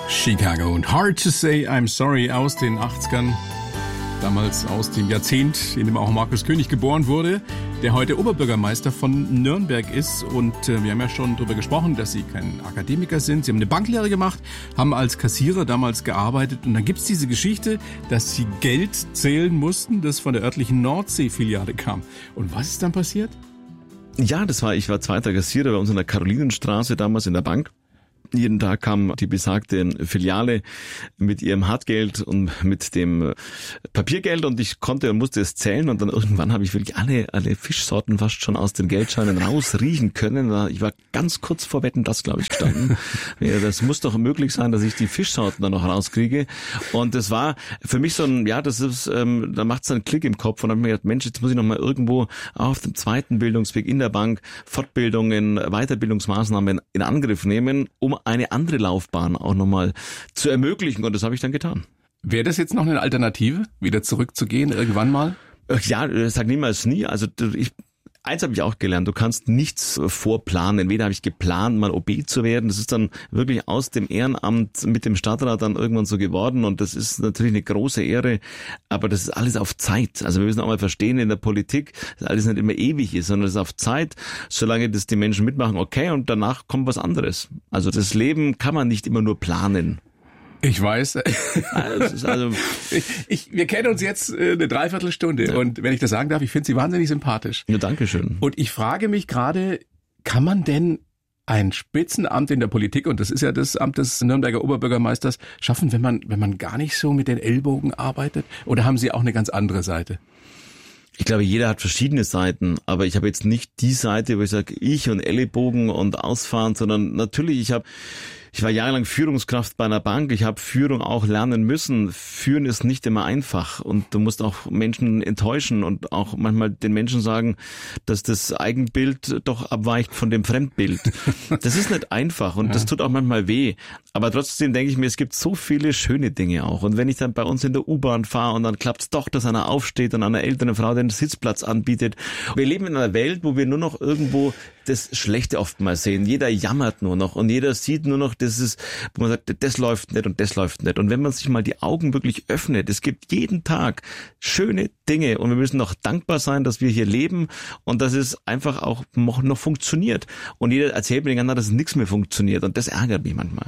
Chicago und Hard to Say I'm Sorry aus den 80ern. Damals aus dem Jahrzehnt, in dem auch Markus König geboren wurde, der heute Oberbürgermeister von Nürnberg ist. Und wir haben ja schon darüber gesprochen, dass Sie kein Akademiker sind. Sie haben eine Banklehre gemacht, haben als Kassierer damals gearbeitet. Und dann gibt's diese Geschichte, dass Sie Geld zählen mussten, das von der örtlichen Nordsee-Filiale kam. Und was ist dann passiert? Ja, ich war zweiter Kassierer bei uns in der Karolinenstraße, damals in der Bank. Jeden Tag kam die besagte Filiale mit ihrem Hartgeld und mit dem Papiergeld und ich musste es zählen und dann irgendwann habe ich wirklich alle Fischsorten fast schon aus den Geldscheinen rausriechen können. Ich war ganz kurz vor Wetten, das glaube ich gestanden. Ja, das muss doch möglich sein, dass ich die Fischsorten dann noch rauskriege. Und das war für mich so ein, da macht es einen Klick im Kopf und dann habe ich mir gedacht, Mensch, jetzt muss ich noch mal irgendwo auf dem zweiten Bildungsweg in der Bank Fortbildungen, Weiterbildungsmaßnahmen in Angriff nehmen, um eine andere Laufbahn auch nochmal zu ermöglichen. Und das habe ich dann getan. Wäre das jetzt noch eine Alternative, wieder zurückzugehen irgendwann mal? Ja, sag niemals nie. Also eins habe ich auch gelernt, du kannst nichts vorplanen. Entweder habe ich geplant, mal OB zu werden. Das ist dann wirklich aus dem Ehrenamt mit dem Stadtrat dann irgendwann so geworden. Und das ist natürlich eine große Ehre. Aber das ist alles auf Zeit. Also wir müssen auch mal verstehen in der Politik, dass alles nicht immer ewig ist, sondern es ist auf Zeit. Solange das die Menschen mitmachen, okay. Und danach kommt was anderes. Also das Leben kann man nicht immer nur planen. Ich weiß. Also wir kennen uns jetzt eine Dreiviertelstunde. Ja. Und wenn ich das sagen darf, ich finde Sie wahnsinnig sympathisch. Ja, danke schön. Und ich frage mich gerade, kann man denn ein Spitzenamt in der Politik, und das ist ja das Amt des Nürnberger Oberbürgermeisters, schaffen, wenn man gar nicht so mit den Ellbogen arbeitet? Oder haben Sie auch eine ganz andere Seite? Ich glaube, jeder hat verschiedene Seiten, aber ich habe jetzt nicht die Seite, wo ich sage, ich und Ellenbogen und ausfahren, sondern natürlich, ich war jahrelang Führungskraft bei einer Bank. Ich habe Führung auch lernen müssen. Führen ist nicht immer einfach und du musst auch Menschen enttäuschen und auch manchmal den Menschen sagen, dass das Eigenbild doch abweicht von dem Fremdbild. Das ist nicht einfach und das tut auch manchmal weh. Aber trotzdem denke ich mir, es gibt so viele schöne Dinge auch. Und wenn ich dann bei uns in der U-Bahn fahre und dann klappt es doch, dass einer aufsteht und einer älteren Frau den Sitzplatz anbietet. Wir leben in einer Welt, wo wir nur noch irgendwo das Schlechte oftmals sehen. Jeder jammert nur noch und jeder sieht nur noch, das ist, wo man sagt, das läuft nicht und das läuft nicht. Und wenn man sich mal die Augen wirklich öffnet, es gibt jeden Tag schöne Dinge und wir müssen noch dankbar sein, dass wir hier leben und dass es einfach auch noch funktioniert. Und jeder erzählt mir den ganzen Tag, dass nichts mehr funktioniert und das ärgert mich manchmal.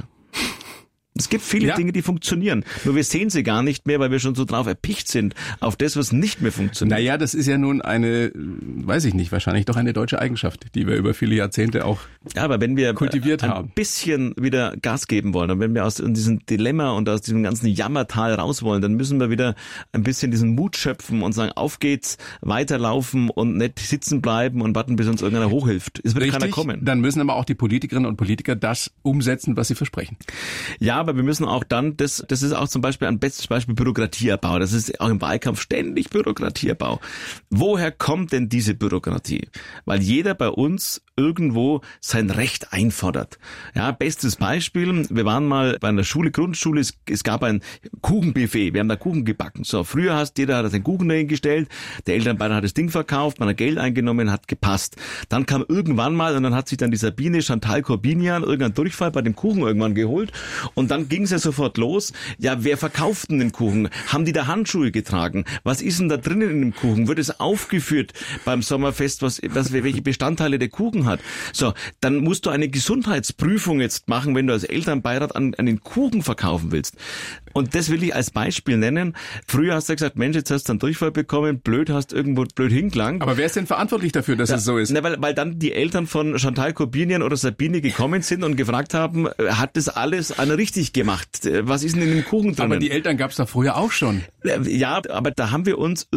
Es gibt viele Dinge, die funktionieren. Nur wir sehen sie gar nicht mehr, weil wir schon so drauf erpicht sind auf das, was nicht mehr funktioniert. Naja, das ist ja nun eine, weiß ich nicht, wahrscheinlich doch eine deutsche Eigenschaft, die wir über viele Jahrzehnte auch aber wenn wir kultiviert haben. Ein bisschen wieder Gas geben wollen und wenn wir aus diesem Dilemma und aus diesem ganzen Jammertal raus wollen, dann müssen wir wieder ein bisschen diesen Mut schöpfen und sagen, auf geht's, weiterlaufen und nicht sitzen bleiben und warten, bis uns irgendeiner hochhilft. Es wird keiner kommen. Dann müssen aber auch die Politikerinnen und Politiker das umsetzen, was sie versprechen. Ja, aber wir müssen auch dann, das ist auch zum Beispiel ein bestes Beispiel Bürokratieabbau. Das ist auch im Wahlkampf ständig Bürokratieabbau. Woher kommt denn diese Bürokratie? Weil jeder bei uns irgendwo sein Recht einfordert. Ja, bestes Beispiel, wir waren mal bei einer Grundschule, es gab ein Kuchenbuffet, wir haben da Kuchen gebacken. So, früher jeder hat den Kuchen dahingestellt, der Elternbeirat hat das Ding verkauft, man hat Geld eingenommen, hat gepasst. Dann kam irgendwann mal, und dann hat sich dann die Sabine Chantal Corbinian irgendeinen Durchfall bei dem Kuchen irgendwann geholt und dann ging es ja sofort los. Ja, wer verkauft denn den Kuchen? Haben die da Handschuhe getragen? Was ist denn da drinnen in dem Kuchen? Wird es aufgeführt beim Sommerfest, welche Bestandteile der Kuchen hat? So, dann musst du eine Gesundheitsprüfung jetzt machen, wenn du als Elternbeirat einen Kuchen verkaufen willst. Und das will ich als Beispiel nennen. Früher hast du gesagt, Mensch, jetzt hast du einen Durchfall bekommen, hast irgendwo blöd hingelangt. Aber wer ist denn verantwortlich dafür, dass es so ist? Na, weil dann die Eltern von Chantal Corbinian oder Sabine gekommen sind und gefragt haben, hat das alles einer richtig gemacht? Was ist denn in dem Kuchen drin? Aber die Eltern gab es da früher auch schon. Ja, aber da haben wir uns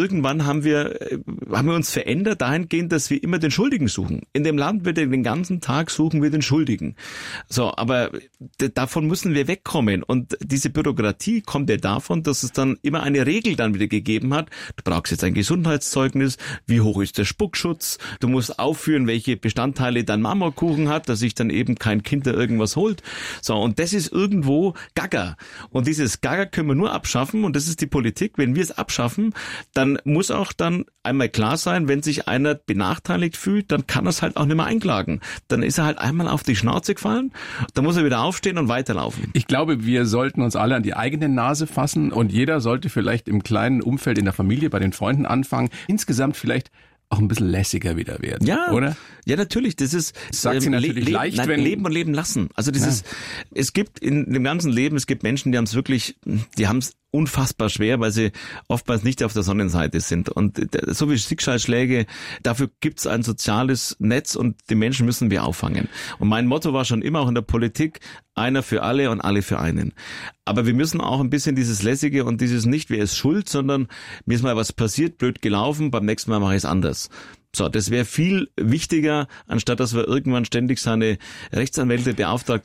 verändert dahingehend, dass wir immer den Schuldigen suchen. In dem Land wird den ganzen Tag suchen wir den Schuldigen. So, aber davon müssen wir wegkommen. Und diese Bürokratie kommt ja davon, dass es dann immer eine Regel dann wieder gegeben hat. Du brauchst jetzt ein Gesundheitszeugnis. Wie hoch ist der Spuckschutz? Du musst aufführen, welche Bestandteile dein Marmorkuchen hat, dass sich dann eben kein Kind da irgendwas holt. So, und das ist irgendwo Gaga. Und dieses Gaga können wir nur abschaffen und das ist die Politik. Politik, wenn wir es abschaffen, dann muss auch dann einmal klar sein, wenn sich einer benachteiligt fühlt, dann kann er es halt auch nicht mehr einklagen. Dann ist er halt einmal auf die Schnauze gefallen, dann muss er wieder aufstehen und weiterlaufen. Ich glaube, wir sollten uns alle an die eigene Nase fassen und jeder sollte vielleicht im kleinen Umfeld in der Familie, bei den Freunden anfangen, insgesamt vielleicht auch ein bisschen lässiger wieder werden, ja, oder? Ja, natürlich. Das ist sagt sie natürlich leicht, nein, wenn Leben und Leben lassen. Also das ist, es gibt in dem ganzen Leben, es gibt Menschen, die haben es wirklich, die haben es unfassbar schwer, weil sie oftmals nicht auf der Sonnenseite sind. Und so wie Schicksalsschläge, dafür gibt es ein soziales Netz und die Menschen müssen wir auffangen. Und mein Motto war schon immer auch in der Politik, einer für alle und alle für einen. Aber wir müssen auch ein bisschen dieses Lässige und dieses nicht, wer ist schuld, sondern mir ist mal was passiert, blöd gelaufen, beim nächsten Mal mache ich es anders. So, das wäre viel wichtiger, anstatt dass wir irgendwann ständig seine Rechtsanwälte beauftragt